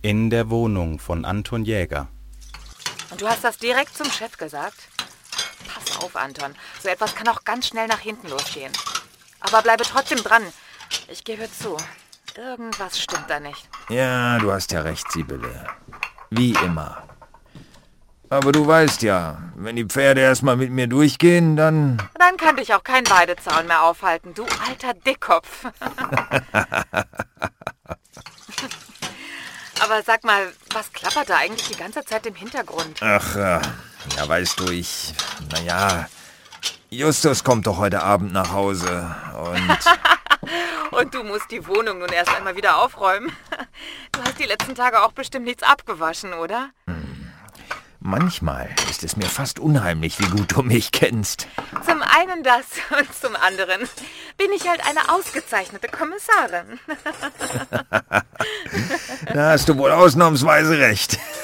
In der Wohnung von Anton Jäger. Und du hast das direkt zum Chef gesagt? Pass auf, Anton. So etwas kann auch ganz schnell nach hinten losgehen. Aber bleibe trotzdem dran. Ich gebe zu, irgendwas stimmt da nicht. Ja, du hast ja recht, Sibylle. Wie immer. Aber du weißt ja, wenn die Pferde erstmal mit mir durchgehen, dann... Dann kann dich auch kein Weidezaun mehr aufhalten, du alter Dickkopf. Aber sag mal, was klappert da eigentlich die ganze Zeit im Hintergrund? Ach, ja, weißt du, Justus kommt doch heute Abend nach Hause und... Und du musst die Wohnung nun erst einmal wieder aufräumen. Du hast die letzten Tage auch bestimmt nichts abgewaschen, oder? Manchmal ist es mir fast unheimlich, wie gut du mich kennst. Zum einen das und zum anderen bin ich halt eine ausgezeichnete Kommissarin. Da hast du wohl ausnahmsweise recht.